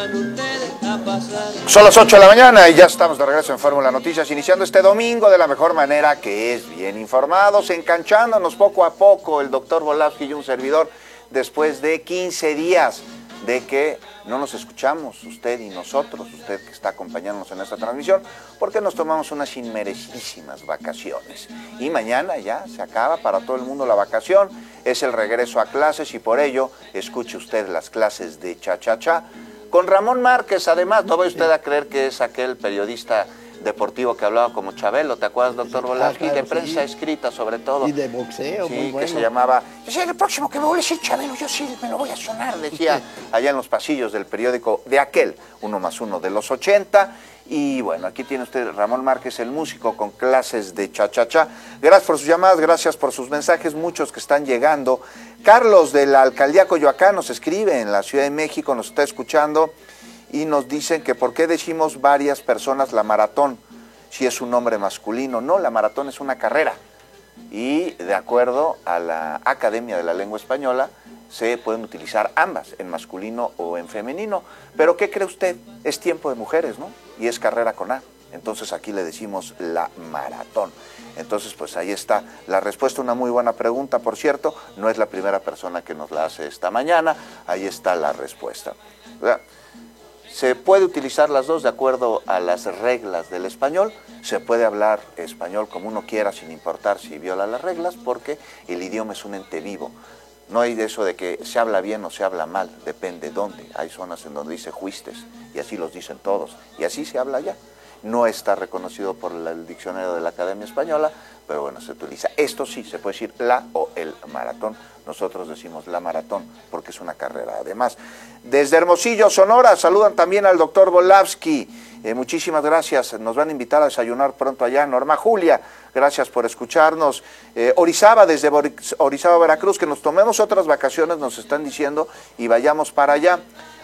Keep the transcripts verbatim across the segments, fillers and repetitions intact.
Son las ocho de la mañana y ya estamos de regreso en Fórmula Noticias, iniciando este domingo de la mejor manera, que es bien informados, enganchándonos poco a poco el doctor Volavsky y un servidor, después de quince días de que no nos escuchamos, usted y nosotros, usted que está acompañándonos en esta transmisión, porque nos tomamos unas inmerecidísimas vacaciones. Y mañana ya se acaba para todo el mundo la vacación, es el regreso a clases y por ello escuche usted las clases de cha-cha-cha con Ramón Márquez. Además, no vaya usted a creer que es aquel periodista deportivo que hablaba como Chabelo, ¿te acuerdas, doctor Volavsky? Ah, claro, de prensa sí. Escrita sobre todo. Y de boxeo, sí, muy bueno. Que se llamaba, yo el próximo que me vuelve a decir Chabelo, yo sí me lo voy a sonar, decía allá en los pasillos del periódico de aquel, uno más uno de los ochenta. Y bueno, aquí tiene usted Ramón Márquez, el músico, con clases de cha-cha-cha. Gracias por sus llamadas, gracias por sus mensajes, muchos que están llegando. Carlos de la Alcaldía Coyoacán nos escribe en la Ciudad de México, nos está escuchando y nos dicen que por qué decimos varias personas la maratón, si es un nombre masculino. No, la maratón es una carrera y de acuerdo a la Academia de la Lengua Española se pueden utilizar ambas, en masculino o en femenino. Pero ¿qué cree usted? Es tiempo de mujeres, ¿no? Y es carrera con A. Entonces aquí le decimos la maratón. Entonces pues ahí está la respuesta, una muy buena pregunta, por cierto, no es la primera persona que nos la hace esta mañana, ahí está la respuesta. Se puede utilizar las dos de acuerdo a las reglas del español, se puede hablar español como uno quiera sin importar si viola las reglas, porque el idioma es un ente vivo. No hay de eso de que se habla bien o se habla mal, depende dónde. Hay zonas en donde dice juistes y así los dicen todos y así se habla allá. No está reconocido por el diccionario de la Academia Española, pero bueno, se utiliza. Esto sí, se puede decir la o el maratón. Nosotros decimos la maratón porque es una carrera. Además, desde Hermosillo, Sonora, saludan también al doctor Volavsky. Eh, muchísimas gracias. Nos van a invitar a desayunar pronto allá. Norma Julia, gracias por escucharnos. Eh, Orizaba, desde Orizaba, Veracruz, que nos tomemos otras vacaciones, nos están diciendo, y vayamos para allá.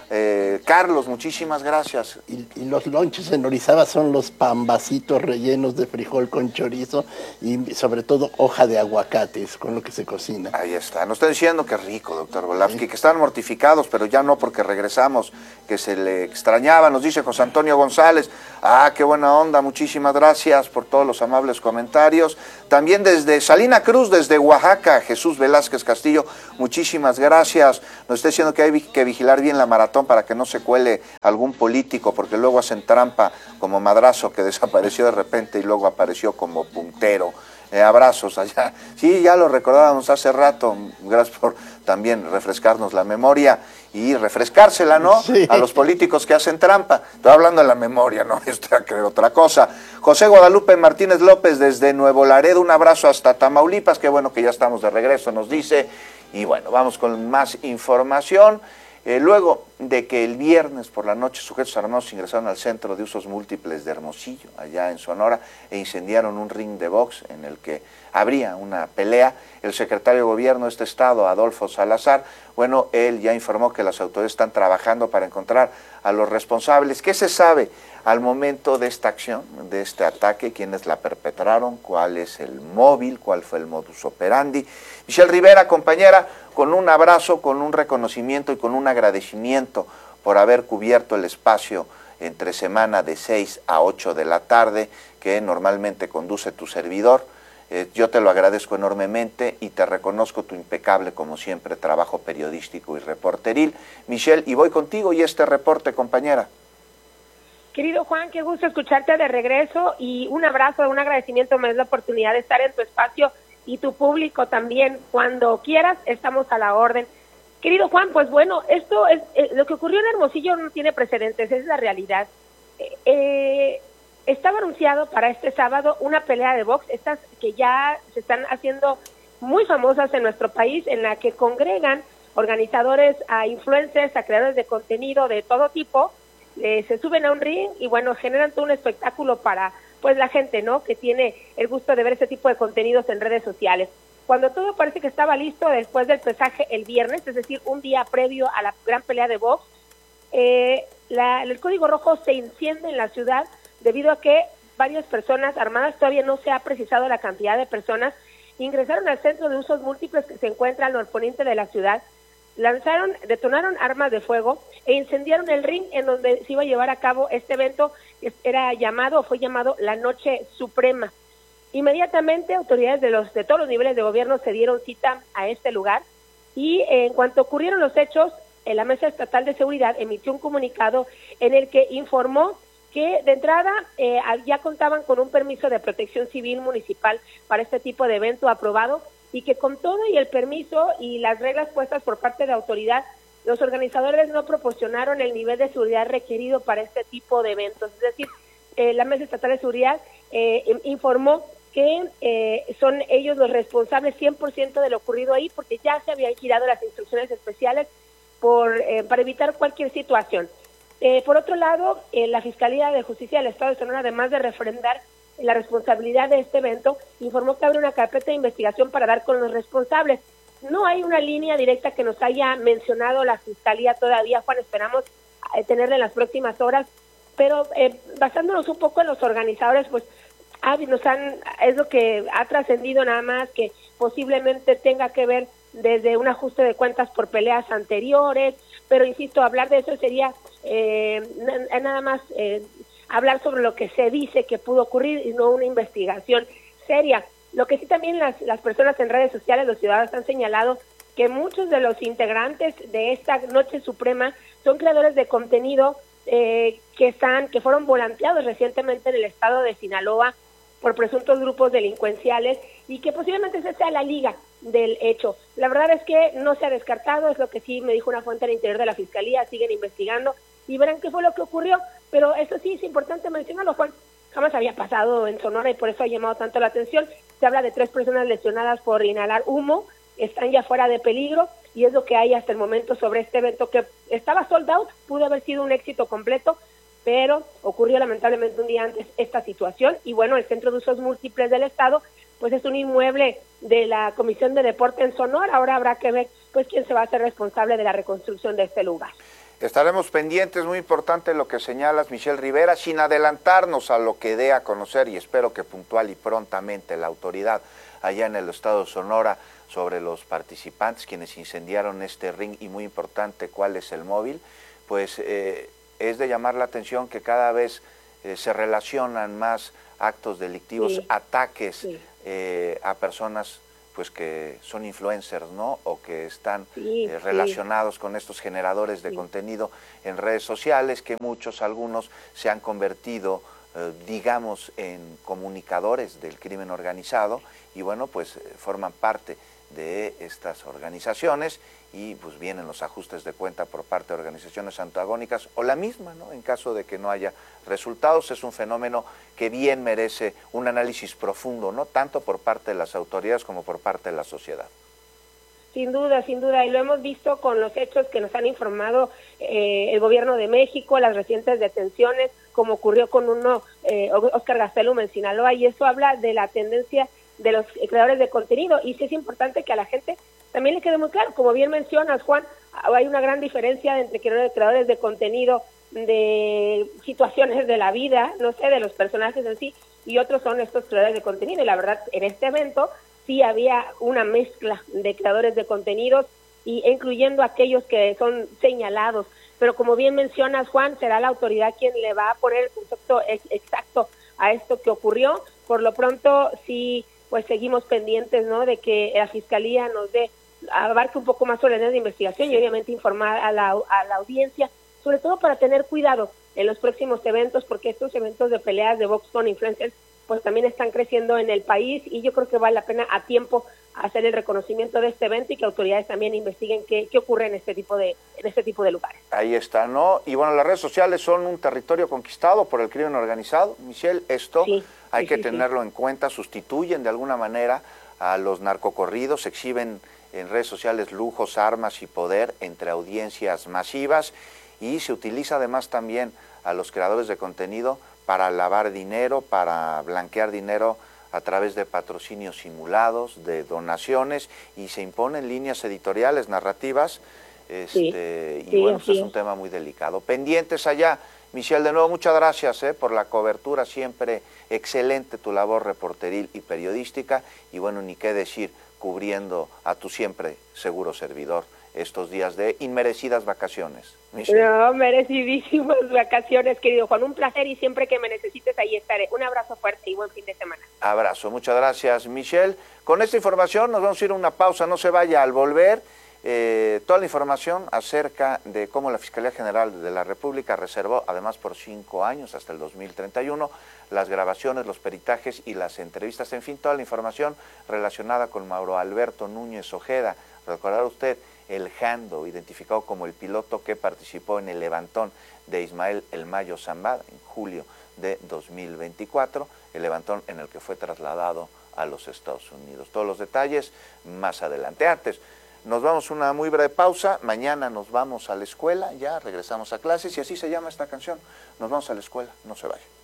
Eh, Carlos, muchísimas gracias. Y, y los lonches en Orizaba son los pambacitos rellenos de frijol con chorizo y sobre todo hoja de aguacates con lo que se cocina. Ahí está, nos está diciendo que rico, doctor Volavsky, sí. Que están mortificados, pero ya no porque regresamos, que se le extrañaba, nos dice José Antonio González. Ah, qué buena onda, muchísimas gracias por todos los amables comentarios. También desde Salina Cruz, desde Oaxaca, Jesús Velázquez Castillo, muchísimas gracias. Nos está diciendo que hay que vigilar bien la maratón para que no se cuele algún político, porque luego hacen trampa como Madrazo, que desapareció de repente y luego apareció como puntero. Eh, abrazos allá. Sí, ya lo recordábamos hace rato. Gracias por también refrescarnos la memoria y refrescársela, ¿no? Sí. A los políticos que hacen trampa. Estoy hablando de la memoria, no estoy a creer otra cosa. José Guadalupe Martínez López desde Nuevo Laredo, un abrazo hasta Tamaulipas. Qué bueno que ya estamos de regreso, nos dice. Y bueno, vamos con más información. Eh, luego de que el viernes por la noche sujetos armados ingresaron al Centro de Usos Múltiples de Hermosillo, allá en Sonora, e incendiaron un ring de box en el que habría una pelea, el secretario de Gobierno de este estado, Adolfo Salazar, bueno, él ya informó que las autoridades están trabajando para encontrar a los responsables. ¿Qué se sabe al momento de esta acción, de este ataque? ¿Quiénes la perpetraron? ¿Cuál es el móvil? ¿Cuál fue el modus operandi? Michelle Rivera, compañera, con un abrazo, con un reconocimiento y con un agradecimiento por haber cubierto el espacio entre semana de seis a ocho de la tarde que normalmente conduce tu servidor. Eh, yo te lo agradezco enormemente y te reconozco tu impecable, como siempre, trabajo periodístico y reporteril. Michelle, y voy contigo y este reporte, compañera. Querido Juan, qué gusto escucharte de regreso y un abrazo, un agradecimiento, me das la oportunidad de estar en tu espacio y tu público también. Cuando quieras, estamos a la orden. Querido Juan, pues bueno, esto es eh, lo que ocurrió en Hermosillo no tiene precedentes, es la realidad. Eh, eh, estaba anunciado para este sábado una pelea de box, estas que ya se están haciendo muy famosas en nuestro país, en la que congregan organizadores a influencers, a creadores de contenido de todo tipo, eh, se suben a un ring y bueno, generan todo un espectáculo para pues la gente, ¿no?, que tiene el gusto de ver ese tipo de contenidos en redes sociales. Cuando todo parece que estaba listo después del pesaje el viernes, es decir, un día previo a la gran pelea de box, eh, la, el código rojo se enciende en la ciudad debido a que varias personas armadas, todavía no se ha precisado la cantidad de personas, ingresaron al Centro de Usos Múltiples que se encuentra al norponiente de la ciudad lanzaron, detonaron armas de fuego e incendiaron el ring en donde se iba a llevar a cabo este evento, que era llamado, o fue llamado La Noche Suprema. Inmediatamente autoridades de los de todos los niveles de gobierno se dieron cita a este lugar y en cuanto ocurrieron los hechos, la Mesa Estatal de Seguridad emitió un comunicado en el que informó que de entrada eh, ya contaban con un permiso de protección civil municipal para este tipo de evento aprobado y que con todo y el permiso y las reglas puestas por parte de autoridad, los organizadores no proporcionaron el nivel de seguridad requerido para este tipo de eventos. Es decir, eh, la Mesa Estatal de Seguridad eh, informó que eh, son ellos los responsables cien por ciento de lo ocurrido ahí, porque ya se habían girado las instrucciones especiales por eh, para evitar cualquier situación. Eh, por otro lado, eh, la Fiscalía de Justicia del Estado de Sonora, además de refrendar la responsabilidad de este evento, informó que abre una carpeta de investigación para dar con los responsables. No hay una línea directa que nos haya mencionado la Fiscalía todavía, Juan, esperamos eh, tenerla en las próximas horas, pero eh, basándonos un poco en los organizadores, pues ah, nos han, es lo que ha trascendido nada más, que posiblemente tenga que ver desde un ajuste de cuentas por peleas anteriores, pero insisto, hablar de eso sería eh, nada más eh, hablar sobre lo que se dice que pudo ocurrir y no una investigación seria. Lo que sí también las, las personas en redes sociales, los ciudadanos han señalado que muchos de los integrantes de esta Noche Suprema son creadores de contenido eh, que están, que fueron volanteados recientemente en el estado de Sinaloa por presuntos grupos delincuenciales y que posiblemente esa sea la liga del hecho. La verdad es que no se ha descartado, es lo que sí me dijo una fuente al interior de la Fiscalía, siguen investigando y verán qué fue lo que ocurrió, pero eso sí es importante mencionarlo, Juan, jamás había pasado en Sonora y por eso ha llamado tanto la atención. Se habla de tres personas lesionadas por inhalar humo, están ya fuera de peligro y es lo que hay hasta el momento sobre este evento que estaba sold out, pudo haber sido un éxito completo, pero ocurrió lamentablemente un día antes esta situación y bueno, el Centro de Usos Múltiples del Estado pues es un inmueble de la Comisión de Deporte en Sonora, ahora habrá que ver pues quién se va a hacer responsable de la reconstrucción de este lugar. Estaremos pendientes, muy importante lo que señalas, Michelle Rivera, sin adelantarnos a lo que dé a conocer y espero que puntual y prontamente la autoridad allá en el estado de Sonora sobre los participantes, quienes incendiaron este ring y muy importante cuál es el móvil, pues eh, es de llamar la atención que cada vez eh, se relacionan más actos delictivos, sí, ataques sí. Eh, a personas pues que son influencers, ¿no? O que están sí, eh, relacionados sí. con estos generadores de sí. contenido en redes sociales, que muchos, algunos, se han convertido, eh, digamos, en comunicadores del crimen organizado y bueno, pues eh, forman parte de estas organizaciones y pues vienen los ajustes de cuenta por parte de organizaciones antagónicas o la misma, ¿no? En caso de que no haya resultados, es un fenómeno que bien merece un análisis profundo, ¿no? Tanto por parte de las autoridades como por parte de la sociedad. Sin duda, sin duda, y lo hemos visto con los hechos que nos han informado eh, el gobierno de México, las recientes detenciones, como ocurrió con uno, eh, Oscar Gastelum en Sinaloa, y eso habla de la tendencia de los creadores de contenido, y sí es importante que a la gente también le quede muy claro, como bien mencionas, Juan, hay una gran diferencia entre creadores de contenido de situaciones de la vida, no sé, de los personajes en sí, y otros son estos creadores de contenido, y la verdad, en este evento sí había una mezcla de creadores de contenidos, y incluyendo aquellos que son señalados, pero como bien mencionas, Juan, será la autoridad quien le va a poner el concepto ex exacto a esto que ocurrió. Por lo pronto, sí, pues seguimos pendientes, ¿no?, de que la Fiscalía nos dé, abarque un poco más sobre la de investigación y obviamente informar a la, a la audiencia, sobre todo para tener cuidado en los próximos eventos, porque estos eventos de peleas de box con influencers pues también están creciendo en el país y yo creo que vale la pena a tiempo hacer el reconocimiento de este evento y que autoridades también investiguen qué, qué ocurre en este tipo de en este tipo de lugares. Ahí está, ¿no? Y bueno, las redes sociales son un territorio conquistado por el crimen organizado. Michelle, esto sí, hay sí, que sí, tenerlo sí. en cuenta, sustituyen de alguna manera a los narcocorridos, exhiben en redes sociales lujos, armas y poder entre audiencias masivas y se utiliza además también a los creadores de contenido para lavar dinero, para blanquear dinero a través de patrocinios simulados, de donaciones, y se imponen líneas editoriales, narrativas, este, sí, y sí, bueno, pues es un tema muy delicado. Pendientes allá, Michelle, de nuevo muchas gracias eh, por la cobertura, siempre excelente tu labor reporteril y periodística, y bueno, ni qué decir, cubriendo a tu siempre seguro servidor estos días de inmerecidas vacaciones. Michelle. No, merecidísimas vacaciones, querido Juan. Un placer y siempre que me necesites ahí estaré. Un abrazo fuerte y buen fin de semana. Abrazo, muchas gracias, Michelle. Con esta información nos vamos a ir a una pausa, no se vaya. Al volver, eh, toda la información acerca de cómo la Fiscalía General de la República reservó, además por cinco años, hasta el dos mil treinta y uno, las grabaciones, los peritajes y las entrevistas, en fin, toda la información relacionada con Mauro Alberto Núñez Ojeda. Recordará usted el Jando, identificado como el piloto que participó en el levantón de Ismael El Mayo Zambada en julio de dos mil veinticuatro, el levantón en el que fue trasladado a los Estados Unidos. Todos los detalles más adelante. Antes, nos vamos a una muy breve pausa. Mañana nos vamos a la escuela, ya regresamos a clases y así se llama esta canción. Nos vamos a la escuela, no se vayan.